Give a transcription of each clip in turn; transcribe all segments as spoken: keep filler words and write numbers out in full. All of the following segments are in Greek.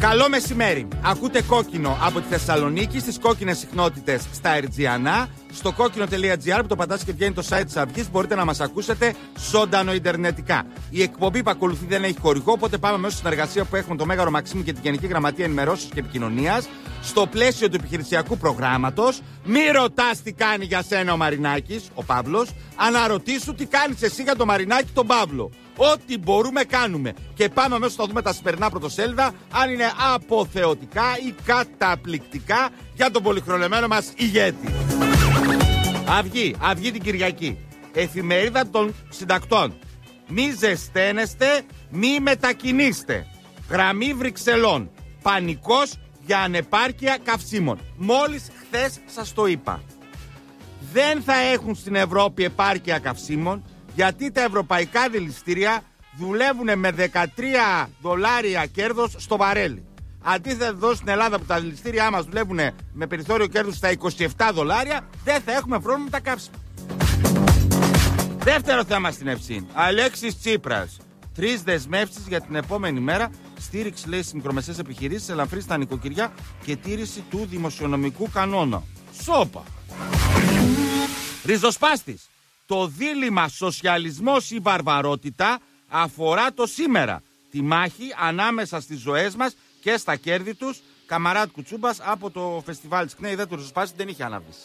Καλό μεσημέρι. Ακούτε Κόκκινο από τη Θεσσαλονίκη στις κόκκινες συχνότητες στα Ερτζιανά. Στο κόκκινο τελεία τζι άρ που το πατάς και βγαίνει το site της Αυγής, μπορείτε να μας ακούσετε ζωντανό ιντερνετικά. Η εκπομπή που ακολουθεί δεν έχει χορηγό, οπότε πάμε μέσα στη συνεργασία που έχουμε το Μέγαρο Μαξίμου και τη Γενική Γραμματεία Ενημερώσεως και Επικοινωνίας. Στο πλαίσιο του επιχειρησιακού προγράμματος, μη ρωτάς τι κάνει για σένα ο Μαρινάκης, ο Παύλος, αναρωτήσου τι κάνεις εσύ για το Μαρινάκη, τον Παύλο. Ό,τι μπορούμε κάνουμε. Και πάμε αμέσως να δούμε τα σημερινά πρωτοσέλιδα, αν είναι αποθεωτικά ή καταπληκτικά για τον πολυχρονεμένο μας ηγέτη. Αυγή, Αυγή την Κυριακή. Εφημερίδα των συντακτών. Μη ζεσταίνεστε, μη μετακινήστε. Γραμμή Βρυξελών. Πανικός για ανεπάρκεια καυσίμων. Μόλις χθες σας το είπα. Δεν θα έχουν στην Ευρώπη επάρκεια καυσίμων, γιατί τα ευρωπαϊκά δηληστήρια δουλεύουν με δεκατρία δολάρια κέρδος στο βαρέλι. Αντίθετα εδώ στην Ελλάδα που τα δηληστήριά μας δουλεύουν με περιθώριο κέρδους στα είκοσι επτά δολάρια, δεν θα έχουμε πρόβλημα με τα καύσιμα. Δεύτερο θέμα στην Ευσύν. Αλέξης Τσίπρας. Τρεις δεσμεύσεις για την επόμενη μέρα. Στήριξη, λέει, στις μικρομεσαίες επιχειρήσεις, ελαφρύνση στα νοικοκυριά και τήρηση του δημοσιονομικού κανόνα. Σόπα. Ριζοσπάστης. Το δίλημμα σοσιαλισμός ή βαρβαρότητα αφορά το σήμερα. Τη μάχη ανάμεσα στις ζωές μας και στα κέρδη τους. Καμαράτ Κουτσούμπας από το φεστιβάλ της ΚΝΕ. Δεν το Ριζοσπάστη, δεν είχε ανάβηση.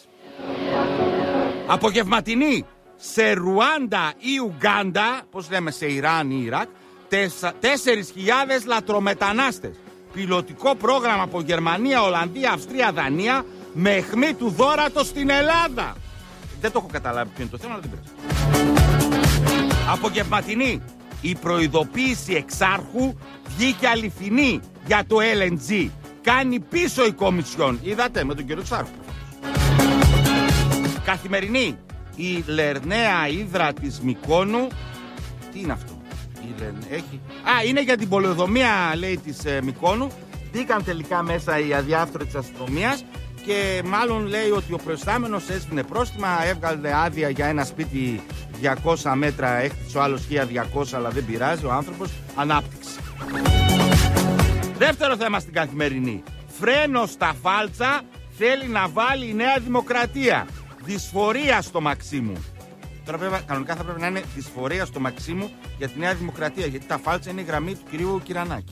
Απογευματινή σε Ρουάντα ή Ουγκάντα, πώς λέμε σε Ιράν ή Ιράκ, τέσσερις χιλιάδες λατρομετανάστες. Πιλωτικό πρόγραμμα από Γερμανία, Ολλανδία, Αυστρία, Δανία, με αιχμή του δώρατο στην Ελλάδα. Δεν το έχω καταλάβει ποιο είναι το θέμα, αλλά δεν πειράζει. Απογευματινή. Η προειδοποίηση εξάρχου βγήκε αληθινή για το ελ εν τζι. Κάνει πίσω η Κομισιόν. Είδατε με τον κύριο Εξάρχου. Καθημερινή. Η Λερναία Ύδρα της Μυκόνου. Τι είναι αυτό? Η Λερναία... Έχει... Α, είναι για την πολεοδομία, λέει, της ε, Μυκόνου. Μπήκαν τελικά μέσα οι αδιάφθοροι της αστυνομίας. Και μάλλον λέει ότι ο προϊστάμενος έσβηνε πρόστιμα, έβγαλε άδεια για ένα σπίτι διακόσια μέτρα, έκτισε ο άλλος χίλια διακόσια, αλλά δεν πειράζει, ο άνθρωπος ανάπτυξη. Δεύτερο θέμα στην Καθημερινή. Φρένο στα φάλτσα θέλει να βάλει η Νέα Δημοκρατία. Δυσφορία στο Μαξίμου. Τώρα πρέπει, κανονικά θα πρέπει να είναι δυσφορία στο Μαξίμου για τη Νέα Δημοκρατία, γιατί τα φάλτσα είναι η γραμμή του κυρίου Κυρανάκη.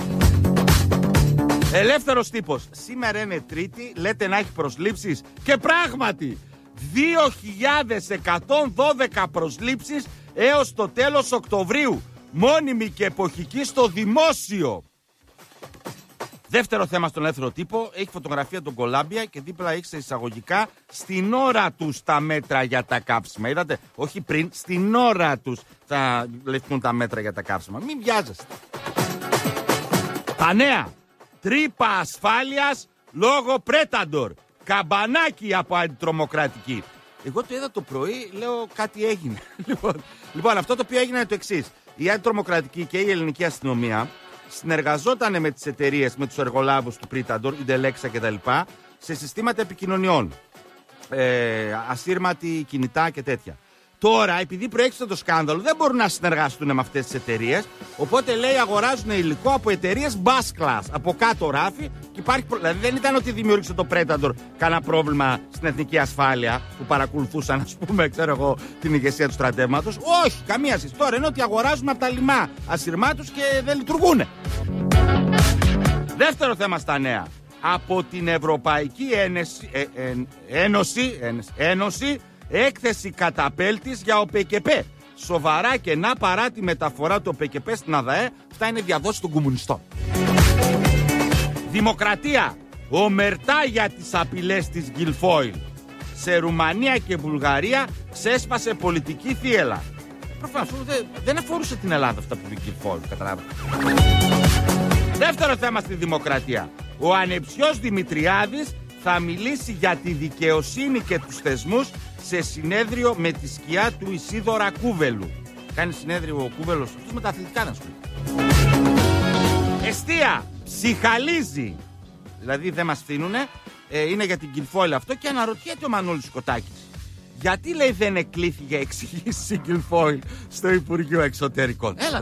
Ελεύθερος τύπος. Σήμερα είναι Τρίτη, λέτε να έχει προσλήψεις και πράγματι δύο χιλιάδες εκατόν δώδεκα προσλήψεις έως το τέλος Οκτωβρίου. Μόνιμη και εποχική στο δημόσιο. Δεύτερο θέμα στον ελεύθερο τύπο. Έχει φωτογραφία των Κολάμπια και δίπλα έχει σε εισαγωγικά στην ώρα τους τα μέτρα για τα κάψιμα. Είδατε, όχι πριν, στην ώρα τους θα λεφτούν τα μέτρα για τα κάψιμα. Μην βιάζεστε. Τα νέα. Τρύπα ασφάλειας λόγω Πρέταντορ. Καμπανάκι από αντιτρομοκρατική. Εγώ το είδα το πρωί, λέω κάτι έγινε. λοιπόν, λοιπόν, αυτό το οποίο έγινε είναι το εξής. Η αντιτρομοκρατική και η ελληνική αστυνομία συνεργαζόταν με τις εταιρείες, με τους εργολάβους του Πρέταντορ, η Ντελέξα κτλ. Σε συστήματα επικοινωνιών. Ε, ασύρματη κινητά και τέτοια. Τώρα, επειδή προέκυψε το σκάνδαλο, δεν μπορούν να συνεργαστούν με αυτές τις εταιρείες. Οπότε, λέει, αγοράζουν υλικό από εταιρείες bus class, από κάτω ράφι. Και υπάρχει, δηλαδή, δεν ήταν ότι δημιούργησε το Predator κανένα πρόβλημα στην εθνική ασφάλεια που παρακολουθούσαν, ας πούμε, ξέρω εγώ, την ηγεσία του στρατεύματος. Όχι, καμία σχέση. Τώρα είναι ότι αγοράζουν από τα λιμά ασυρμάτους και δεν λειτουργούν. Δεύτερο θέμα στα νέα. Από την Ευρωπαϊκή Ένωση, ε, ε, Ένωση, Ένωση έκθεση καταπέλτης για ο ΠΚΠ. Σοβαρά κενά παρά τη μεταφορά του ΠΚΠ στην ΑΔΑΕ. Αυτά είναι διαδόσεις των κομμουνιστών. Δημοκρατία. Ομερτά για τις απειλές της Γκιλφόιλ. Σε Ρουμανία και Βουλγαρία ξέσπασε πολιτική θύελα. Προφανώς δεν αφορούσε την Ελλάδα αυτά που είπε η Γκιλφόιλ. Καταλάβατε. Δεύτερο θέμα στη Δημοκρατία. Ο ανεψιός Δημητριάδης θα μιλήσει για τη δικαιοσύνη και τους θεσμούς σε συνέδριο με τη σκιά του Ισίδωρα Κούβελου. Κάνει συνέδριο ο Κούβελος, αυτός με τα αθλητικά να ασχολείται. Εστία, ψυχαλίζει. Δηλαδή δεν μας στείνουνε, ε, είναι για την Γκιλφόιλ αυτό και αναρωτιέται ο Μανώλης Κοτάκης. Γιατί, λέει, δεν εκλήθη για εξηγήσεις η Γκιλφόιλ στο Υπουργείο Εξωτερικών. Έλα